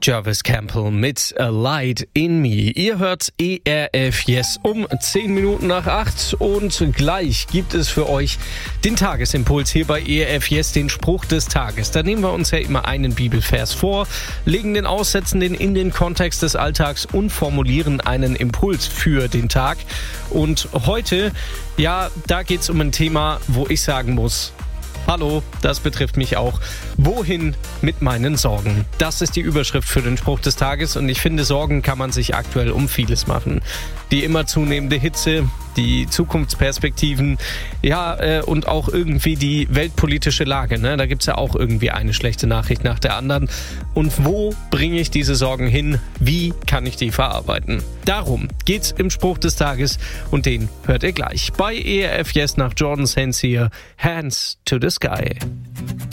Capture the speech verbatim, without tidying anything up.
Jarvis Campbell mit A Light in Me. Ihr hört E R F Yes um zehn Minuten nach acht und gleich gibt es für euch den Tagesimpuls hier bei E R F Yes, den Spruch des Tages. Da nehmen wir uns ja immer einen Bibelvers vor, legen den aus, setzen den in den Kontext des Alltags und formulieren einen Impuls für den Tag. Und heute, ja, da geht es um ein Thema, wo ich sagen muss, hallo, das betrifft mich auch. Wohin mit meinen Sorgen? Das ist die Überschrift für den Spruch des Tages und ich finde, Sorgen kann man sich aktuell um vieles machen. Die immer zunehmende Hitze, die Zukunftsperspektiven, ja, äh, und auch irgendwie die weltpolitische Lage, ne? Da gibt's ja auch irgendwie eine schlechte Nachricht nach der anderen. Und wo bringe ich diese Sorgen hin? Wie kann ich die verarbeiten? Darum geht's im Spruch des Tages und den hört ihr gleich bei E R F Yes nach Jordan Sands hier, Hands to the Sky.